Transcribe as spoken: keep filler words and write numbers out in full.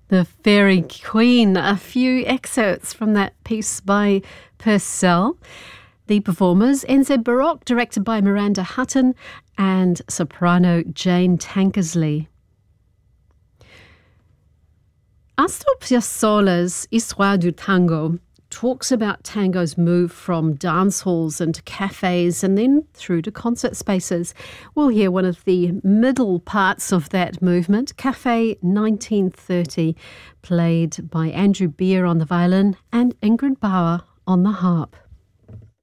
The Fairy Queen, a few excerpts from that piece by Purcell. The performers, N Z Baroque, directed by Miranda Hutton, and soprano Jane Tankersley. Astor Piazzolla's Histoire du Tango talks about tango's move from dance halls into cafes and then through to concert spaces. We'll hear one of the middle parts of that movement, Cafe nineteen thirty, played by Andrew Beer on the violin and Ingrid Bauer on the harp.